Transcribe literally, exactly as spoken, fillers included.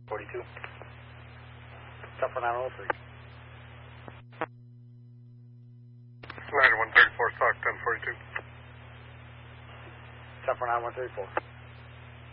forty-two. Tougher nine one three. Snyder one thirty-four, Stock ten forty-two. Tougher nine one three four.